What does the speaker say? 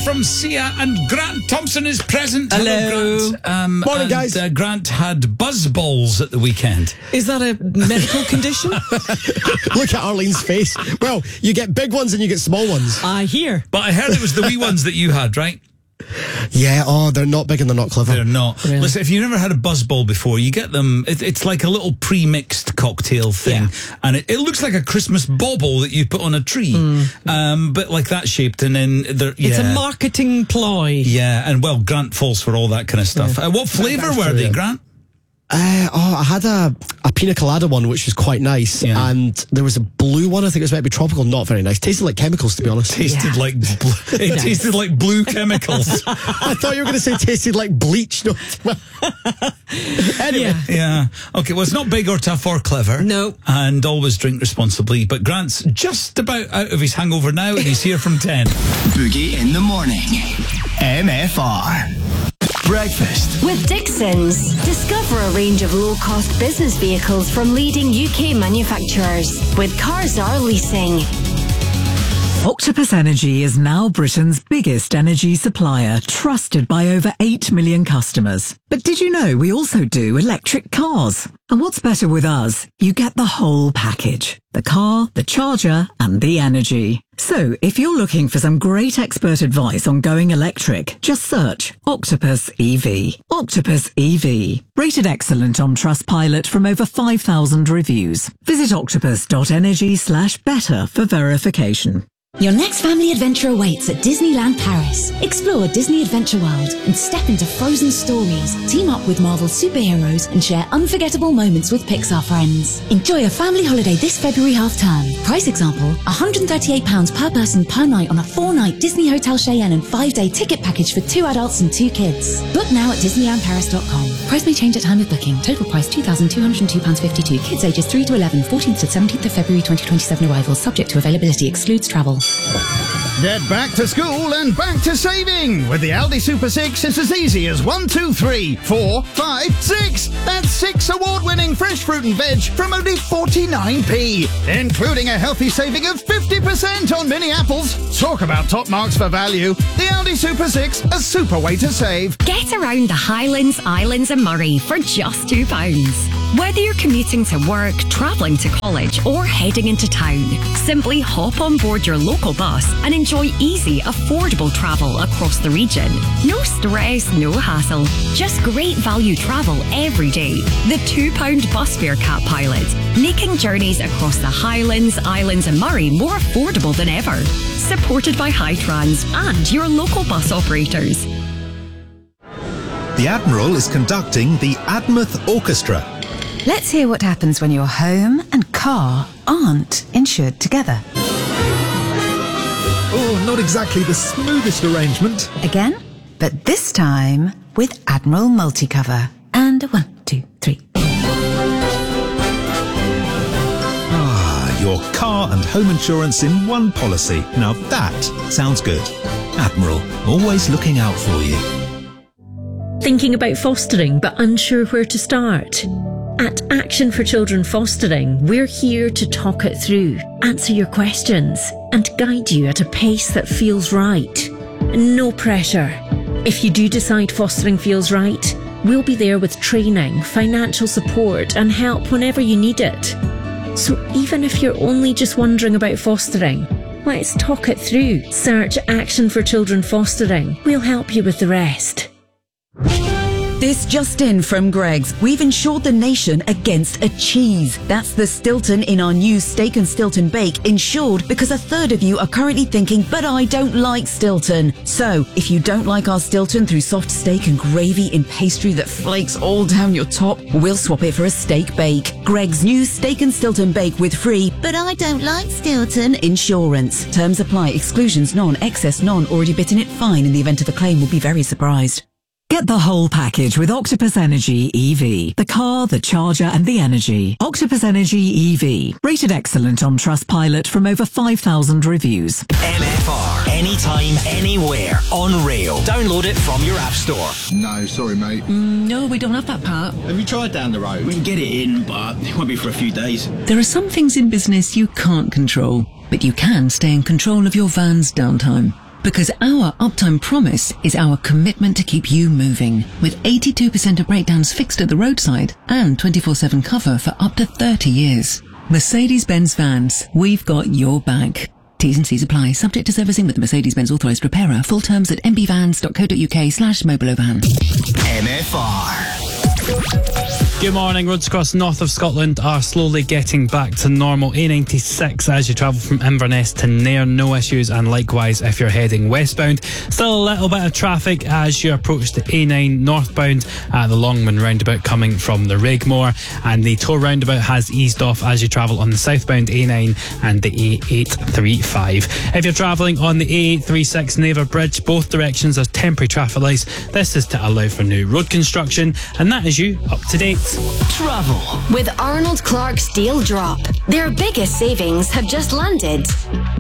from Sia, and Grant Thompson is present. Hello. Grant. Morning, guys. Grant had buzz balls at the weekend. Is that a medical condition? Look at Arlene's face. Well, you get big ones and you get small ones. I hear. But I heard it was the wee ones that you had, right? Yeah, they're not big and they're not clever. They're not. Really? Listen, if you've never had a buzz ball before, you get them. It's like a little pre-mixed cocktail thing, and it looks like a Christmas bauble that you put on a tree, but like that shaped, and then It's a marketing ploy. Yeah, and well, Grant falls for all that kind of stuff. What flavour were they, Grant? I had a pina colada one, which was quite nice, and there was a blue one. I think it was meant to be tropical, not very nice. Tasted like chemicals, to be honest. Tasted like blue chemicals. I thought you were going to say tasted like bleach. No. Anyway, Yeah. Okay. Well, it's not big or tough or clever. No. And always drink responsibly. But Grant's just about out of his hangover now, and he's here from 10. Boogie in the morning. MFR. Breakfast with Dixons. Discover a range of low-cost business vehicles from leading UK manufacturers with Carsar Leasing. Octopus Energy is now Britain's biggest energy supplier, trusted by over 8 million customers. But did you know we also do electric cars? And what's better with us? You get the whole package. The car, the charger, and the energy. So, if you're looking for some great expert advice on going electric, just search Octopus EV. Octopus EV. Rated excellent on Trustpilot from over 5,000 reviews. Visit octopus.energy/better for verification. Your next family adventure awaits at Disneyland Paris. Explore Disney Adventure World and step into frozen stories. Team up with Marvel superheroes and share unforgettable moments with Pixar friends. Enjoy a family holiday this February half-term. Price example, £138 per person per night on a 4-night Disney Hotel Cheyenne and 5-day ticket package for 2 adults and 2 kids. Book now at DisneylandParis.com. Price may change at time of booking. Total price £2,202.52. Kids ages 3 to 11, 14th to 17th of February 2027 arrivals. Subject to availability. Excludes travel. Get back to school and back to saving. With the Aldi Super 6, it's as easy as 1, 2, 3, 4, 5, 6. That's 6 award-winning fresh fruit and veg from only 49p, including a healthy saving of 50% on mini apples. Talk about top marks for value. The Aldi Super 6, a super way to save. Get around the Highlands, Islands and Moray for just £2. Whether you're commuting to work, travelling to college or heading into town, simply hop on board your local bus and enjoy easy, affordable travel across the region. No stress, no hassle, just great value travel every day. The £2 bus fare cap pilot, making journeys across the Highlands, Islands and Moray more affordable than ever. Supported by Hightrans and your local bus operators. The Admiral is conducting the Admouth Orchestra. Let's hear what happens when your home and car aren't insured together. Oh, not exactly the smoothest arrangement. Again, but this time with Admiral Multicover. And 1, 2, 3. Your car and home insurance in one policy. Now that sounds good. Admiral, always looking out for you. Thinking about fostering but unsure where to start? At Action for Children Fostering, we're here to talk it through, answer your questions, and guide you at a pace that feels right. No pressure. If you do decide fostering feels right, we'll be there with training, financial support, and help whenever you need it. So even if you're only just wondering about fostering, let's talk it through. Search Action for Children Fostering. We'll help you with the rest. This just in from Greggs. We've insured the nation against a cheese. That's the Stilton in our new Steak and Stilton Bake, insured because a third of you are currently thinking, but I don't like Stilton. So, if you don't like our Stilton through soft steak and gravy in pastry that flakes all down your top, we'll swap it for a steak bake. Greggs' new Steak and Stilton Bake with free, but I don't like Stilton insurance. Terms apply. Exclusions none. Excess none. Already bitten it fine. In the event of a claim, will be very surprised. Get the whole package with Octopus Energy EV. The car, the charger and the energy. Octopus Energy EV. Rated excellent on Trustpilot from over 5,000 reviews. MFR. Anytime, anywhere. On rail. Download it from your app store. No, sorry mate. No, we don't have that part. Have you tried down the road? We can get it in, but it won't be for a few days. There are some things in business you can't control, but you can stay in control of your van's downtime. Because our uptime promise is our commitment to keep you moving. With 82% of breakdowns fixed at the roadside and 24/7 cover for up to 30 years. Mercedes-Benz Vans, we've got your back. T's and C's apply. Subject to servicing with the Mercedes-Benz authorised repairer. Full terms at mbvans.co.uk/mobilovan. MFR. Good morning. Roads across north of Scotland are slowly getting back to normal. A96 as you travel from Inverness to Nairn, no issues, and likewise if you're heading westbound. Still a little bit of traffic as you approach the A9 northbound at the Longman roundabout coming from the Rigmore, and the toll roundabout has eased off as you travel on the southbound A9 and the A835. If you're travelling on the A836 Naver Bridge, both directions are temporary traffic lights. This is to allow for new road construction, and that is you up to date. Travel with Arnold Clark's Deal Drop. Their biggest savings have just landed.